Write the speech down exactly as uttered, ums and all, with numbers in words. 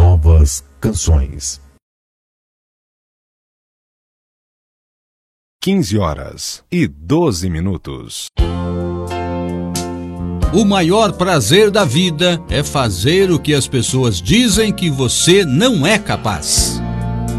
novas canções. quinze horas e doze minutos. O maior prazer da vida é fazer o que as pessoas dizem que você não é capaz.